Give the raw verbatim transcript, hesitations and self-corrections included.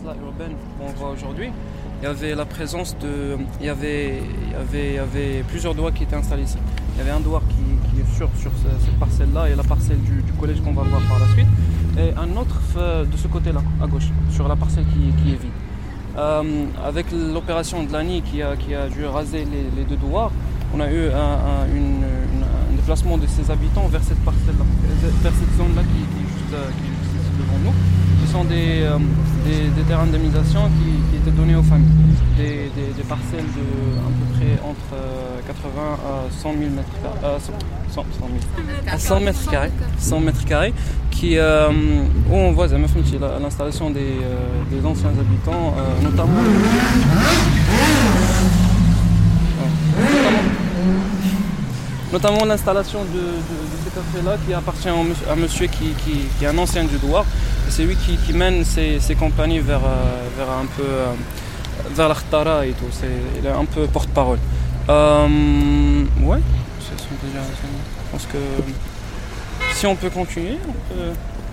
là urbaine qu'on voit aujourd'hui, il y avait la présence de, il y avait, il y avait, il y avait plusieurs douars qui étaient installés ici. Il y avait un douar qui, qui est sur, sur ce- cette parcelle-là et la parcelle du, du collège qu'on va voir par la suite, et un autre euh, de ce côté-là, à gauche, sur la parcelle qui, qui est vide. Euh, avec l'opération de l'A N I qui a, qui a dû raser les, les deux douars, on a eu un, un, une, une, un déplacement de ses habitants vers cette parcelle-là, vers cette zone-là qui, qui, est juste, euh, qui est juste ici devant nous. Ce sont des, euh, des, des terrains d'indemnisation qui, qui étaient donnés aux familles, des, des, des parcelles de à peu près entre euh, quatre-vingts à cent mille mètres carrés, euh, cent, cent, cent mille, à cent mètres carrés, cent mètres carrés, qui, euh, où on voit l'installation des, euh, des anciens habitants, euh, notamment, notamment l'installation de, de, de ce café-là qui appartient à un monsieur qui, qui, qui est un ancien du douar. C'est lui qui, qui mène ses, ses compagnies vers, euh, vers un peu euh, vers l'Akhtara et tout. C'est, il est un peu porte-parole. Euh, ouais, c'est, c'est déjà, je pense que si on peut continuer, on peut.